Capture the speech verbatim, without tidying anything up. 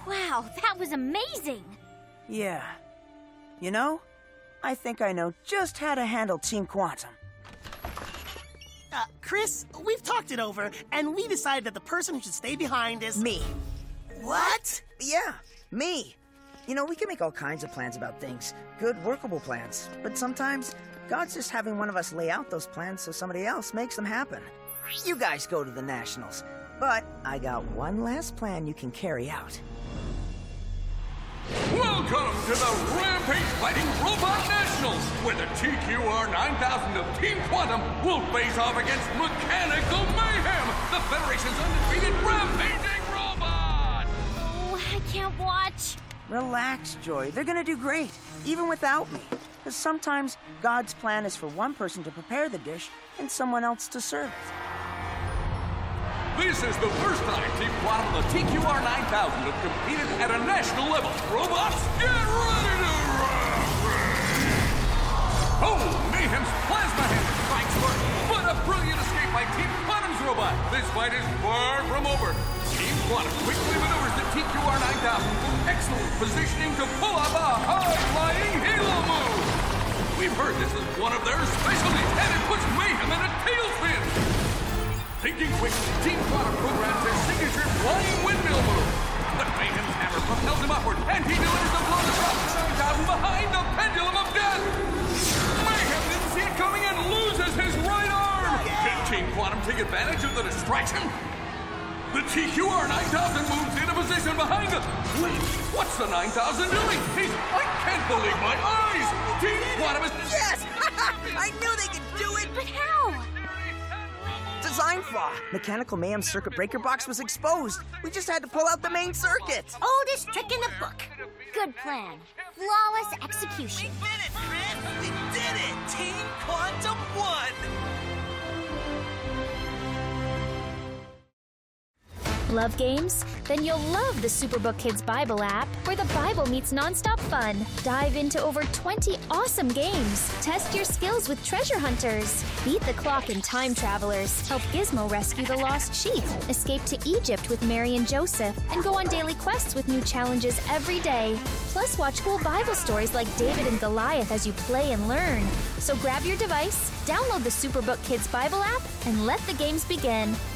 Wow, that was amazing! Yeah. You know, I think I know just how to handle Team Quantum. Uh, Chris, we've talked it over, and we decided that the person who should stay behind is... Me. What? Yeah, me. You know, we can make all kinds of plans about things. Good, workable plans. But sometimes, God's just having one of us lay out those plans so somebody else makes them happen. You guys go to the Nationals. But I got one last plan you can carry out. Welcome to the Rampage Fighting Robot Nationals, where the T Q R nine thousand of Team Quantum will face off against Mechanical Mayhem, the Federation's undefeated rampaging robot! Oh, I can't watch. Relax, Joy. They're gonna do great, even without me. Because sometimes God's plan is for one person to prepare the dish and someone else to serve it. This is the first time Team Quantum and the T Q R nine thousand have competed at a national level. Robots, get ready to rock! Oh, Mayhem's plasma hand strikes first, but a brilliant escape by Team Quantum's robot. This fight is far from over. Team Quantum quickly maneuvers the T Q R nine thousand with excellent positioning to pull off a high-flying halo move. We've heard this is one of their specialties, and it puts Mayhem in a tailspin. Thinking quickly, Team Quantum programs their signature flying windmill move. But Mayhem's hammer propels him upward, and he delivers a blow to drop the nine thousand behind the pendulum of death. Mayhem didn't see it coming and loses his right arm. Can Team Quantum take advantage of the distraction? The T Q R nine thousand moves into position behind the... Wait, what's the nine thousand doing? He's... I can't believe my eyes! Team Quantum is... Yes! I knew they could do it! But how? Design flaw. Mechanical Mayhem's circuit breaker box was exposed. We just had to pull out the main circuit. Oldest trick in the book. Good plan. Flawless execution. We did it, Chris! We did it! Team Quantum won! Love games? Then you'll love the Superbook Kids Bible app, where the Bible meets nonstop fun. Dive into over twenty awesome games. Test your skills with treasure hunters. Beat the clock in Time Travelers. Help Gizmo rescue the lost sheep. Escape to Egypt with Mary and Joseph. And go on daily quests with new challenges every day. Plus, watch cool Bible stories like David and Goliath as you play and learn. So grab your device, download the Superbook Kids Bible app, and let the games begin.